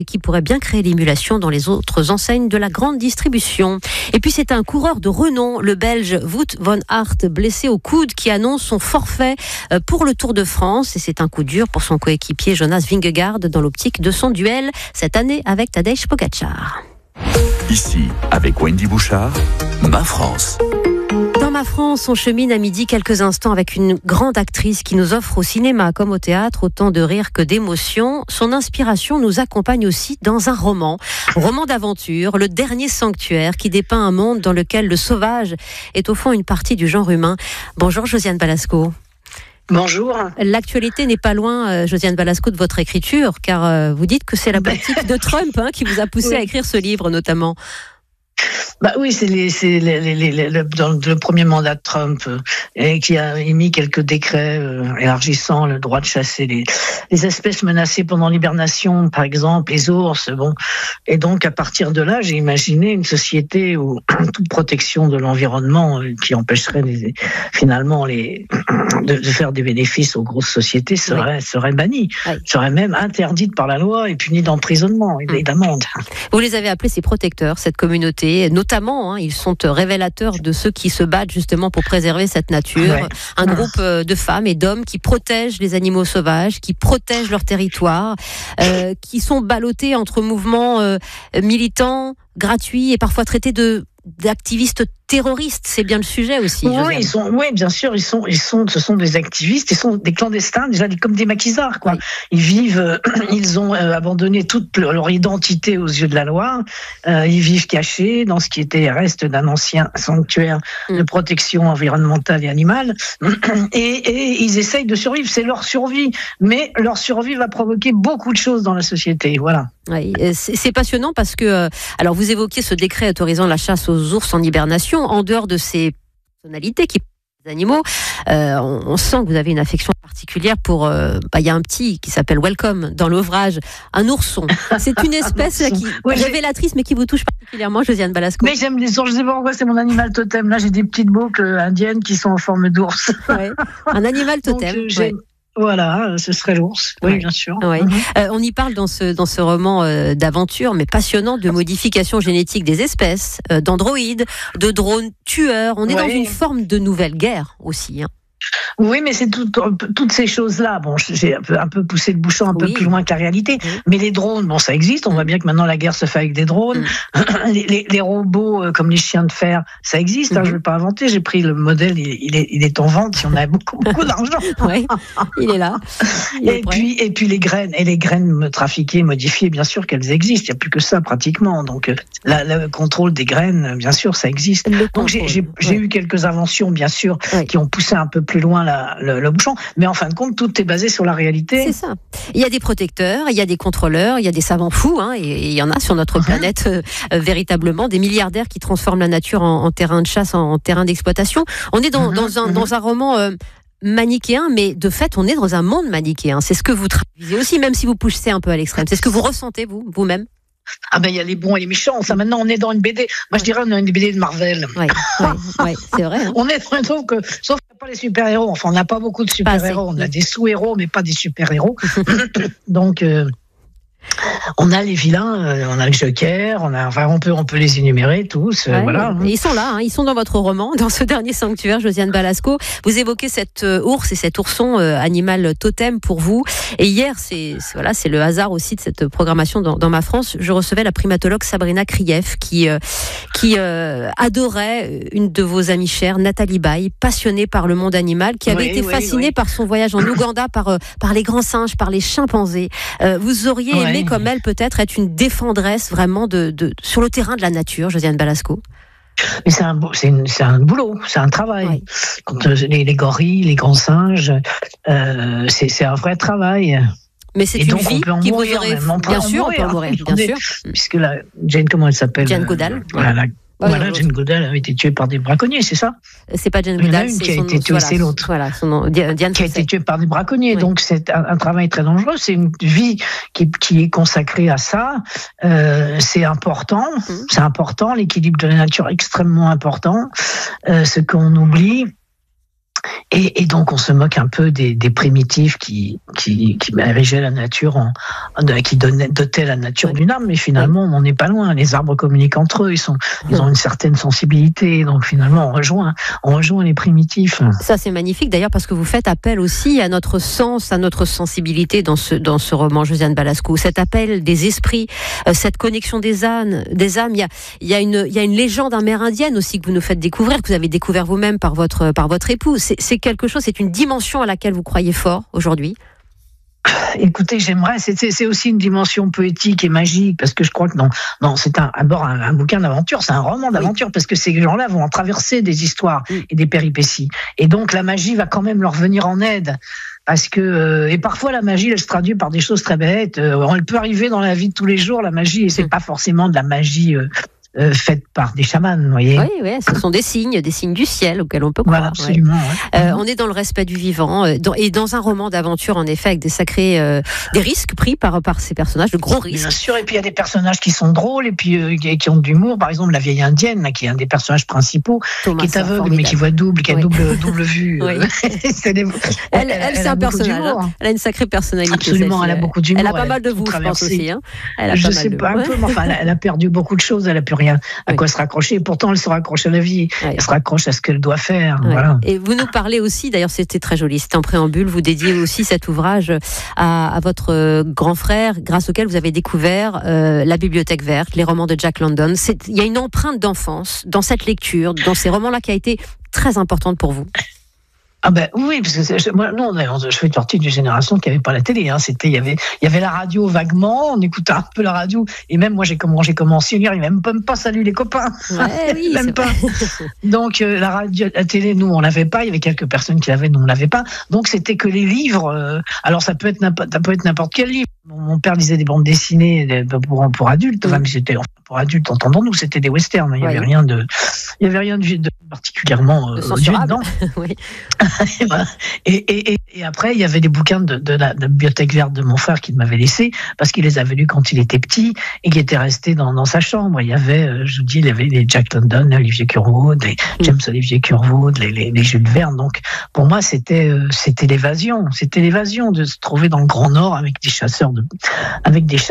qui pourrait bien créer l'émulation dans les autres enseignes de la grande distribution. Et puis c'est un coureur de renom, le Belge Wout van Aert, blessé au coude, qui annonce son forfait pour le Tour de France. Et c'est un coup dur pour son coéquipier Jonas Vingegaard dans l'optique de son duel cette année avec Tadej Pogačar. Ici, avec Wendy Bouchard, Ma France. Dans Ma France, on chemine à midi quelques instants avec une grande actrice qui nous offre au cinéma comme au théâtre autant de rire que d'émotion. Son inspiration nous accompagne aussi dans un roman d'aventure, Le Dernier Sanctuaire, qui dépeint un monde dans lequel le sauvage est au fond une partie du genre humain. Bonjour Josiane Balasco. Bonjour. L'actualité n'est pas loin, Josiane Balasco, de votre écriture, car vous dites que c'est la politique de Trump qui vous a poussé à écrire ce livre notamment. Bah oui, c'est dans le premier mandat de Trump qui a émis quelques décrets élargissant le droit de chasser les espèces menacées pendant l'hibernation, par exemple les ours. Bon, et donc à partir de là, j'ai imaginé une société où toute protection de l'environnement qui empêcherait finalement de faire des bénéfices aux grosses sociétés serait bannie, serait même interdite par la loi et punie d'emprisonnement et d'amende. Vous les avez appelés ces protecteurs, cette communauté, notamment, ils sont révélateurs de ceux qui se battent justement pour préserver cette nature. Ouais. Un groupe de femmes et d'hommes qui protègent les animaux sauvages, qui protègent leur territoire, qui sont ballottés entre mouvements militants, gratuits et parfois traités d'activistes terroristes. C'est bien le sujet aussi. Oui, bien sûr, ce sont des activistes, ils sont des clandestins, déjà comme des maquisards, quoi. Oui. Ils ont abandonné toute leur identité aux yeux de la loi. Ils vivent cachés dans ce qui reste d'un ancien sanctuaire de protection environnementale et animale. Et ils essayent de survivre. C'est leur survie. Mais leur survie va provoquer beaucoup de choses dans la société. Voilà. Oui, c'est passionnant parce que, alors vous évoquiez ce décret autorisant la chasse aux ours en hibernation. En dehors de ces personnalités qui les animaux, on sent que vous avez une affection particulière pour. Il y a un petit qui s'appelle Welcome dans l'ouvrage, un ourson. C'est une espèce qui révélatrice, mais qui vous touche particulièrement, Josiane Balasco. Mais j'aime les ours. Je sais pas pourquoi, c'est mon animal totem. Là, j'ai des petites boucles indiennes qui sont en forme d'ours. Ouais. Un animal totem. Donc, voilà, ce serait l'ours, oui, bien sûr. Ouais. On y parle dans ce roman d'aventure, mais passionnant, de modification génétique des espèces, d'androïdes, de drones tueurs. On est dans une forme de nouvelle guerre aussi. Oui, mais c'est toutes ces choses-là. Bon, j'ai un peu poussé le bouchon un peu plus loin que la réalité. Mais les drones, ça existe. On voit bien que maintenant la guerre se fait avec des drones. Les robots comme les chiens de fer, ça existe. Je ne vais pas inventer. J'ai pris le modèle. Il est en vente. Si on a beaucoup d'argent. Oui, il est là. Et puis les graines trafiquées, modifiées, bien sûr qu'elles existent. Il n'y a plus que ça pratiquement. Donc le contrôle des graines, bien sûr, ça existe. Donc j'ai eu quelques inventions, bien sûr, qui ont poussé un peu plus loin le bouchon, mais en fin de compte, tout est basé sur la réalité. C'est ça. Il y a des protecteurs, il y a des contrôleurs, il y a des savants fous, et il y en a sur notre planète véritablement, des milliardaires qui transforment la nature en terrain de chasse, en terrain d'exploitation. On est dans un roman manichéen, mais de fait, on est dans un monde manichéen. C'est ce que vous traduisez aussi, même si vous poussez un peu à l'extrême. C'est ce que vous ressentez, vous-même? Ah ben il y a les bons et les méchants. Ça, maintenant on est dans une BD. Moi je dirais on est dans une BD de Marvel. Oui, c'est vrai. On est sauf qu'il n'y a pas les super-héros. Enfin on n'a pas beaucoup de super-héros. On a des sous-héros mais pas des super-héros. Donc on a les vilains, on a le Joker, on peut les énumérer tous. Voilà. Et ils sont là, ils sont dans votre roman, dans ce dernier sanctuaire, Josiane Balasco. Vous évoquez cet ours et cet ourson, animal totem pour vous. Et hier, c'est le hasard aussi de cette programmation dans Ma France. Je recevais la primatologue Sabrina Krief qui adorait une de vos amies chères, Nathalie Baye, passionnée par le monde animal, qui avait été fascinée par son voyage en Ouganda, par les grands singes, par les chimpanzés. Vous auriez aimé, comme elle, peut-être être une défendresse vraiment sur le terrain de la nature, Josiane Balasco? Mais c'est un boulot, c'est un travail. Quand les gorilles, les grands singes, c'est un vrai travail. Mais c'est une vie qui vous aurait... Bien sûr, on peut en mourir, bien sûr. Puisque Jane, comment elle s'appelle? Jane Goodall. Voilà, Jane Goodall a été tuée par des braconniers, c'est ça? C'est pas Jane Goodall, c'est qui a été tuée, c'est l'autre. Voilà, son nom, Diane qui a été tuée par des braconniers. Donc c'est un travail très dangereux. C'est une vie qui est consacrée à ça. C'est important. C'est important. L'équilibre de la nature est extrêmement important. Ce qu'on oublie. Et donc on se moque un peu des primitifs qui érigeaient la nature, qui dotaient la nature d'une âme, mais finalement on n'est pas loin. Les arbres communiquent entre eux, ils ont une certaine sensibilité, donc finalement on rejoint les primitifs. Ça c'est magnifique d'ailleurs parce que vous faites appel aussi à notre sens, à notre sensibilité dans ce roman, Josiane Balasco. Cet appel des esprits, cette connexion des âmes. Il y a une légende amérindienne aussi que vous nous faites découvrir, que vous avez découvert vous-même par votre époux. C'est quelque chose, c'est une dimension à laquelle vous croyez fort aujourd'hui? Écoutez, j'aimerais, c'est aussi une dimension poétique et magique, parce que je crois que non, c'est d'abord un bouquin d'aventure, c'est un roman d'aventure, parce que ces gens-là vont en traverser des histoires et des péripéties. Et donc la magie va quand même leur venir en aide. Parce que et parfois la magie, elle se traduit par des choses très bêtes. Elle peut arriver dans la vie de tous les jours, la magie, et c'est pas forcément de la magie faites par des chamans, vous voyez. Oui, ce sont des signes du ciel auxquels on peut croire. Voilà, absolument. Ouais. On est dans le respect du vivant et dans un roman d'aventure, en effet, avec des sacrés des risques pris par ces personnages, de gros risques. Bien sûr, et puis il y a des personnages qui sont drôles et puis qui ont de l'humour. Par exemple, la vieille indienne, là, qui est un des personnages principaux, Thomas, qui est aveugle mais qui voit double, qui a double vue. Oui. Elle c'est un personnage. Elle a une sacrée personnalité. Absolument, elle a beaucoup d'humour. Elle a pas mal de vous, je pense aussi. Je sais pas un peu, mais enfin, elle a perdu beaucoup de choses. Elle a plus rien à quoi se raccrocher. Pourtant, elle se raccroche à la vie. Elle se raccroche à ce qu'elle doit faire. Voilà. Et vous nous parlez aussi, d'ailleurs, c'était très joli, c'était en préambule, vous dédiez aussi cet ouvrage à votre grand frère, grâce auquel vous avez découvert la Bibliothèque verte, les romans de Jack London. Il y a une empreinte d'enfance dans cette lecture, dans ces romans-là, qui a été très importante pour vous. Ah ben oui, parce que je fais partie d'une génération qui n'avait pas la télé. Il y avait la radio vaguement, on écoutait un peu la radio, et même moi j'ai commencé à lire, il n'y avait même pas salut les copains, oui, même pas. Donc la radio, la télé, nous on l'avait pas. Il y avait quelques personnes qui l'avaient, nous on l'avait pas. Donc c'était que les livres. Alors ça peut être n'importe quel livre. Mon père lisait des bandes dessinées pour adultes. Enfin, mais c'était pour adultes, entendons-nous, c'était des westerns. Il y avait rien de particulièrement odieux dedans. Oui. Et après, il y avait des bouquins de la bibliothèque verte de mon frère qu'il m'avait laissé parce qu'il les avait lus quand il était petit et qui étaient restés dans sa chambre. Il y avait, je vous dis, il y avait les Jack London, les Olivier Curwood, les James Olivier Curwood, les Jules Verne. Donc, pour moi, c'était l'évasion. C'était l'évasion de se trouver dans le Grand Nord avec des chasseurs, avec des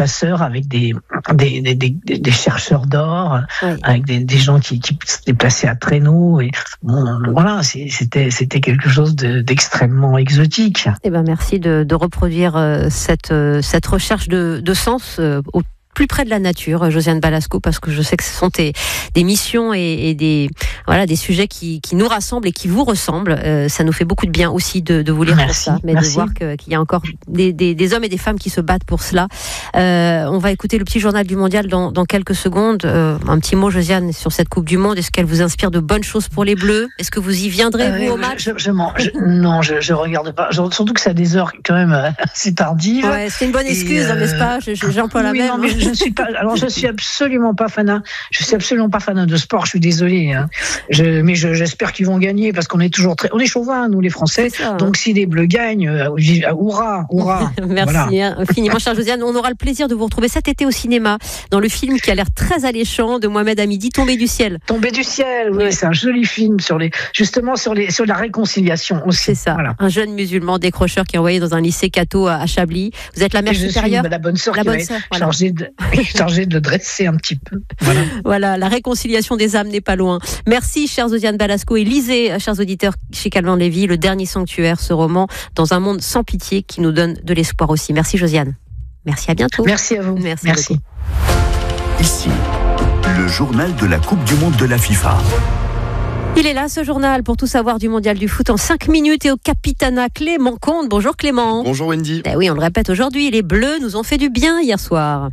chercheurs d'or, avec des gens qui se déplaçaient à traîneau. Et bon, voilà, c'était quelque chose d'extrêmement exotique. Eh ben merci de reproduire cette recherche de sens au plus près de la nature, Josiane Balasco, parce que je sais que ce sont des missions et des sujets qui nous rassemblent et qui vous ressemblent. Ça nous fait beaucoup de bien aussi de vous lire pour ça, mais de voir qu'il y a encore des hommes et des femmes qui se battent pour cela. On va écouter le petit journal du mondial dans quelques secondes. Un petit mot, Josiane, sur cette Coupe du Monde. Est-ce qu'elle vous inspire de bonnes choses pour les Bleus? Est-ce que vous y viendrez, vous, au match? Non, je regarde pas. Surtout que ça a des heures quand même assez tardives. Ouais, c'est une bonne excuse, n'est-ce pas? J'emploie la même. Non, mais je suis absolument pas fanat. Je suis absolument pas fanat de sport. Je suis désolé. Mais j'espère qu'ils vont gagner parce qu'on est toujours on est chauvins, nous les Français. Donc si les Bleus gagnent, hurrah. Merci infiniment, chère Josiane. On aura le plaisir de vous retrouver cet été au cinéma dans le film qui a l'air très alléchant de Mohamed Hamidi, Tombé du ciel. Tombé du ciel, oui, c'est un joli film sur la réconciliation aussi. C'est ça. Voilà. Un jeune musulman décrocheur qui est envoyé dans un lycée catho à Chablis. Vous êtes la mère supérieure. La bonne sœur qui va être chargée de dresser un petit peu. Voilà, la réconciliation des âmes n'est pas loin. Merci, chère Josiane Balasco, et lisez, chers auditeurs, chez Calvin Lévy, Le Dernier Sanctuaire, ce roman dans un monde sans pitié qui nous donne de l'espoir aussi. Merci, Josiane. Merci, à bientôt. Merci à vous. Merci. Ici, le journal de la Coupe du Monde de la FIFA. Il est là, ce journal, pour tout savoir du mondial du foot en 5 minutes et au Capitana Clément Comte. Bonjour Clément. Bonjour Wendy. Oui, on le répète aujourd'hui, les Bleus nous ont fait du bien hier soir.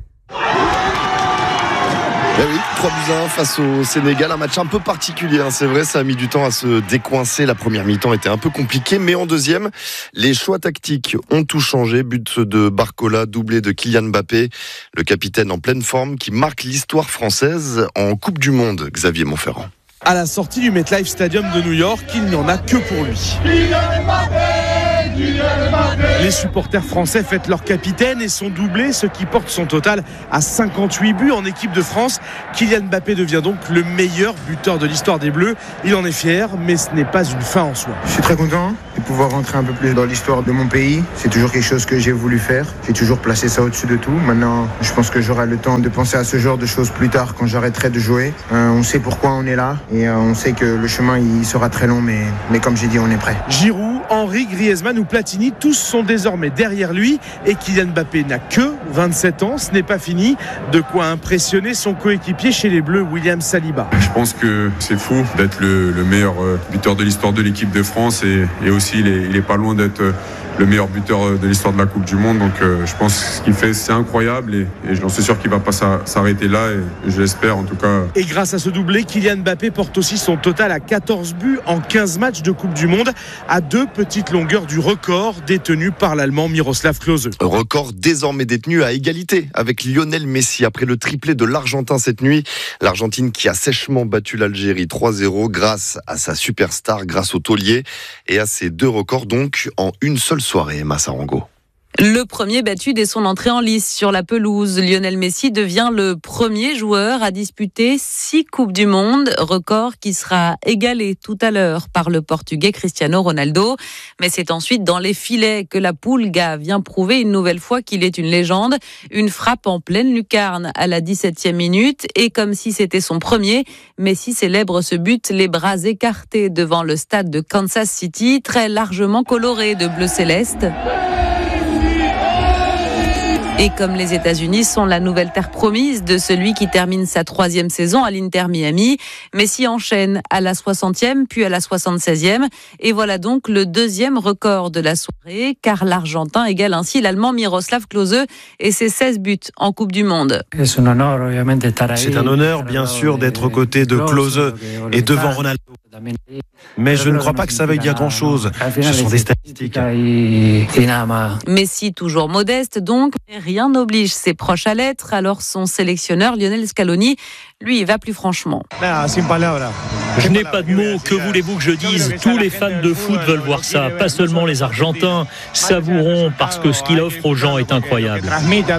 Oui, 3-1 face au Sénégal, un match un peu particulier, c'est vrai, ça a mis du temps à se décoincer, la première mi-temps était un peu compliquée, mais en deuxième, les choix tactiques ont tout changé, but de Barcola, doublé de Kylian Mbappé, le capitaine en pleine forme qui marque l'histoire française en Coupe du Monde, Xavier Montferrand. À la sortie du MetLife Stadium de New York, il n'y en a que pour lui. Les supporters français fêtent leur capitaine et son doublé, ce qui porte son total à 58 buts en équipe de France. Kylian Mbappé devient donc le meilleur buteur de l'histoire des Bleus. Il en est fier, mais ce n'est pas une fin en soi. Je suis très content de pouvoir rentrer un peu plus dans l'histoire de mon pays. C'est toujours quelque chose que j'ai voulu faire. J'ai toujours placé ça au-dessus de tout. Maintenant, je pense que j'aurai le temps de penser à ce genre de choses plus tard quand j'arrêterai de jouer. On sait pourquoi on est là et on sait que le chemin il sera très long, mais comme j'ai dit, on est prêt. Giroud, Henry, Griezmann ou Platini, tous sont désormais derrière lui et Kylian Mbappé n'a que 27 ans. Ce n'est pas fini. De quoi impressionner son coéquipier chez les Bleus, William Saliba. Je pense que c'est fou d'être le meilleur buteur de l'histoire de l'équipe de France et aussi il est pas loin d'être le meilleur buteur de l'histoire de la Coupe du Monde. Donc je pense que ce qu'il fait c'est incroyable et j'en suis sûr qu'il va pas s'arrêter là et je l'espère en tout cas. Et grâce à ce doublé, Kylian Mbappé porte aussi son total à 14 buts en 15 matchs de Coupe du Monde, à 2 petites longueurs du record détenu par l'Allemand Miroslav Klose. Record désormais détenu à égalité avec Lionel Messi après le triplé de l'Argentin cette nuit. L'Argentine qui a sèchement battu l'Algérie 3-0 grâce à sa superstar, grâce au taulier et à ses 2 records donc en une seule soirée, Emma Sarango. Le premier battu dès son entrée en lice sur la pelouse. Lionel Messi devient le premier joueur à disputer 6 Coupes du Monde, record qui sera égalé tout à l'heure par le Portugais Cristiano Ronaldo. Mais c'est ensuite dans les filets que la Pulga vient prouver une nouvelle fois qu'il est une légende. Une frappe en pleine lucarne à la 17e minute et comme si c'était son premier, Messi célèbre ce but les bras écartés devant le stade de Kansas City, très largement coloré de bleu céleste. Et comme les États-Unis sont la nouvelle terre promise de celui qui termine sa 3e saison à l'Inter Miami, Messi enchaîne à la 60e puis à la 76e. Et voilà donc le 2e record de la soirée, car l'Argentin égale ainsi l'Allemand Miroslav Klose et ses 16 buts en Coupe du Monde. C'est un honneur, bien sûr, d'être aux côtés de Klose et devant Ronaldo. Mais je ne crois pas que ça veuille dire grand-chose. Ce sont des statistiques. Messi, toujours modeste donc, mais rien n'oblige ses proches à l'être. Alors son sélectionneur Lionel Scaloni, lui, il va plus franchement. Je n'ai pas de mots, que voulez-vous que je dise ? Tous les fans de foot veulent voir ça, pas seulement les Argentins. Savourons parce que ce qu'il offre aux gens est incroyable.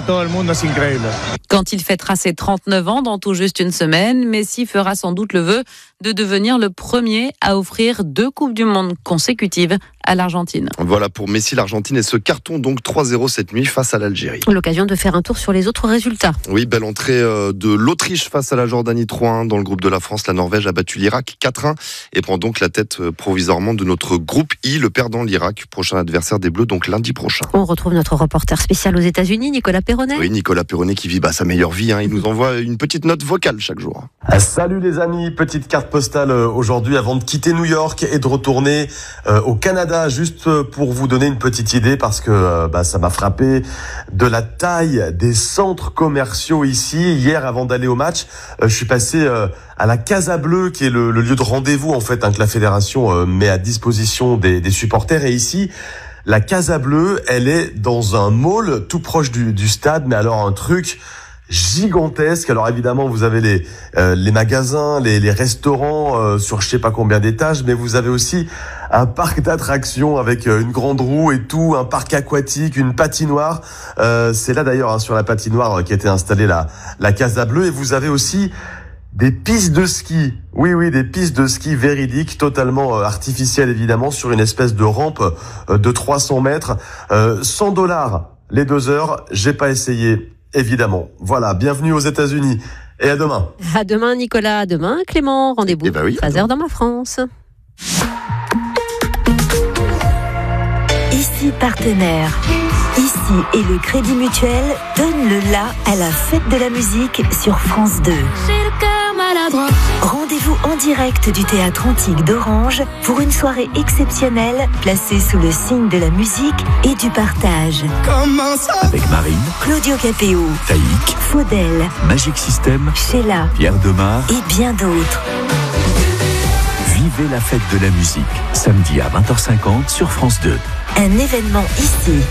Quand il fêtera ses 39 ans dans tout juste une semaine, Messi fera sans doute le vœu de devenir le premier à offrir 2 Coupes du Monde consécutives à l'Argentine. Voilà pour Messi, l'Argentine et ce carton donc 3-0 cette nuit face à l'Algérie. L'occasion de faire un tour sur les autres résultats. Oui, belle entrée de l'Autriche face à la Jordanie 3-1 dans le groupe de la France. La Norvège a battu l'Irak 4-1 et prend donc la tête provisoirement de notre groupe I, le perdant l'Irak, prochain adversaire des Bleus donc lundi prochain. On retrouve notre reporter spécial aux États-Unis, Nicolas Perronnet. Oui, Nicolas Perronnet qui vit sa meilleure vie. Il nous envoie une petite note vocale chaque jour. Salut les amis, petite carte postale aujourd'hui avant de quitter New York et de retourner au Canada, juste pour vous donner une petite idée parce que ça m'a frappé de la taille des centres commerciaux ici. Hier, avant d'aller au match, je suis passé à la Casa Bleue, qui est le lieu de rendez-vous en fait que la fédération met à disposition des supporters. Et ici, la Casa Bleue, elle est dans un mall tout proche du stade, mais alors un truc gigantesque. Alors évidemment, vous avez les magasins, les restaurants sur je sais pas combien d'étages, mais vous avez aussi un parc d'attractions avec une grande roue et tout, un parc aquatique, une patinoire. C'est là d'ailleurs sur la patinoire qui a été installée la Casa Bleue. Et vous avez aussi des pistes de ski. Oui, des pistes de ski véridiques, totalement artificielles évidemment, sur une espèce de rampe de 300 mètres. $100 les 2 heures. J'ai pas essayé. Évidemment. Voilà, bienvenue aux États-Unis et à demain. À demain Nicolas, à demain Clément, rendez-vous 13h dans ma France. Ici partenaire. Ici et le Crédit Mutuel donne le la à la fête de la musique sur France 2. Rendez-vous en direct du Théâtre Antique d'Orange pour une soirée exceptionnelle placée sous le signe de la musique et du partage. Avec Marine, Claudio Capéo, Taïk, Faudel, Magic System, Sheila, Pierre Demar et bien d'autres. Vivez la fête de la musique, samedi à 20h50 sur France 2. Un événement ici.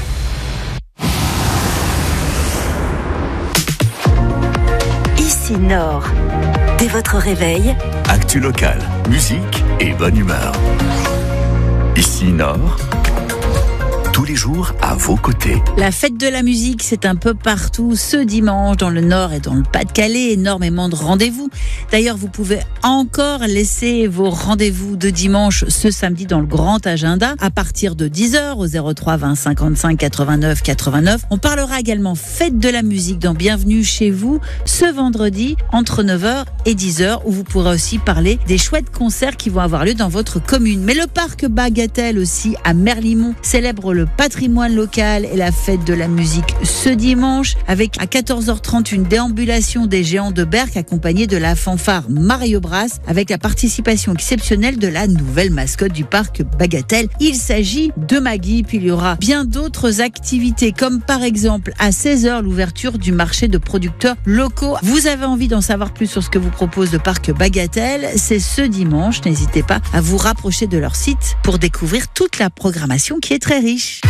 Ici Nord. Dès votre réveil, Actu local, musique et bonne humeur. Ici Nord, tous les jours à vos côtés. La fête de la musique, c'est un peu partout ce dimanche dans le Nord et dans le Pas-de-Calais. Énormément de rendez-vous. D'ailleurs, vous pouvez encore laisser vos rendez-vous de dimanche ce samedi dans le grand agenda à partir de 10h au 03 20 55 89 89. On parlera également fête de la musique dans Bienvenue chez vous ce vendredi entre 9h et 10h où vous pourrez aussi parler des chouettes concerts qui vont avoir lieu dans votre commune. Mais le parc Bagatelle aussi à Merlimont célèbre le patrimoine local et la fête de la musique ce dimanche avec à 14h30 une déambulation des géants de Berck accompagnée de la fanfare Mario Brass avec la participation exceptionnelle de la nouvelle mascotte du parc Bagatelle. Il s'agit de Maggie, puis il y aura bien d'autres activités comme par exemple à 16h l'ouverture du marché de producteurs locaux. Vous avez envie d'en savoir plus sur ce que vous propose le parc Bagatelle, c'est ce dimanche. N'hésitez pas à vous rapprocher de leur site pour découvrir toute la programmation qui est très riche.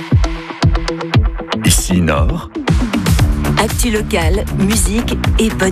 Ici Nord. Actu locale, musique et bonne